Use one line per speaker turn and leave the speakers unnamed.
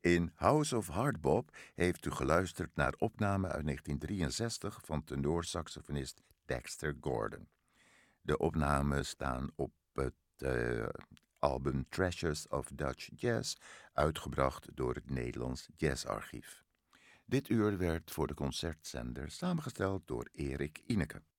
In House of Hardbop heeft u geluisterd naar opname uit 1963 van tenorsaxofonist Dexter Gordon. De opnamen staan op het album Treasures of Dutch Jazz, uitgebracht door het Nederlands Jazzarchief. Dit uur werd voor de concertzender samengesteld door Erik Ineke.